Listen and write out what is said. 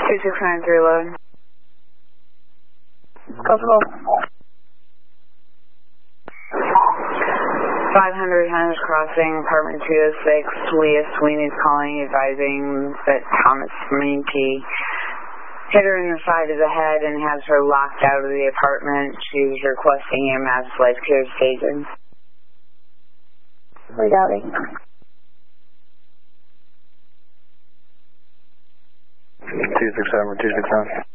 2693 load. Possible. 500 Hunters Crossing, apartment 206. Leah Sweeney's calling, advising that Thomas Minky hit her in the side of the head and has her locked out of the apartment. She's requesting EMS life care staging. Regarding. 267 or 269.